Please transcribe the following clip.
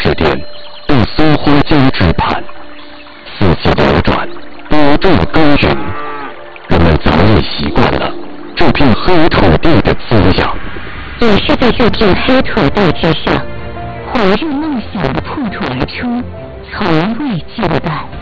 之巅，被松花江之畔，四季流转，播种耕耘。人们早已习惯了这片黑土地的滋养， 也是在这片黑土地之上，火热梦想的破土而出，从未间断。